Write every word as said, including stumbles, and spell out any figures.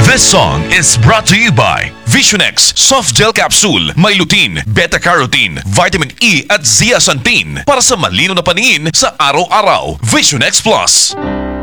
This song is brought to you by Visionex Soft Gel Capsule. May lutein, beta-carotene, vitamin E at zeaxanthin para sa malino na paningin sa araw-araw. Visionex Plus.